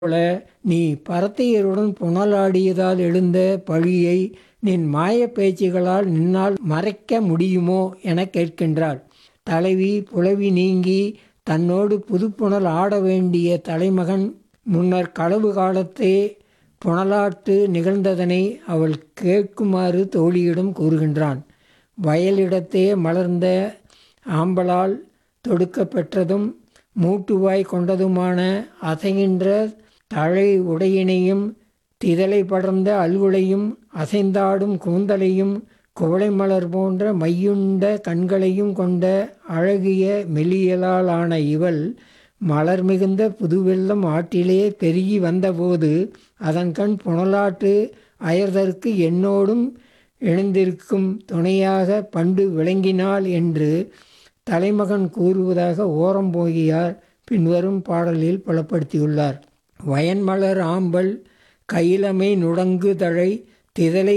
போல நீ பரத்தையருடன் புனலாடியதால் எழுந்த பழியை நின் மாயப் பேச்சுகளால் நின்னால் மறைக்க முடியுமோ எனக் கேட்கின்றாள். தலைவி புலவி நீங்கி தன்னோடு புதுப்புனல் ஆட வேண்டிய தலைமகன் முன்னர் களவு காலத்தே புனலாட்டு நிகழ்ந்ததனை அவள் கேட்குமாறு தோழியிடம் கூறுகின்றான். வயலிடத்தே மலர்ந்த ஆம்பலால் தொடுக்கப் பெற்றதும் மூட்டுவாய் கொண்டதுமான அசைகின்ற தழை உடையினையும் திதலை படர்ந்த அல்குலையும் அசைந்தாடும் கூந்தலையும் குவளைமலர் போன்ற மையுண்ட கண்களையும் கொண்ட அழகிய மெல்லியலால் ஆன இவள் மலர் மிகுந்த புதுவெள்ளம் ஆற்றிலே பெருகி வந்தபோது அதன்கண் புனலாட்டு அயர்தற்கு என்னோடும் இணைந்திருக்கும் துணையாக பண்டு விளங்கினாள் என்று தலைமகன் கூறுவதாக ஓரம்போகியார் பின்வரும் பாடலில் புலப்படுத்தியுள்ளார். வயன்மலர் ஆம்பல் கயிலமை நுடங்கு தழை திதலை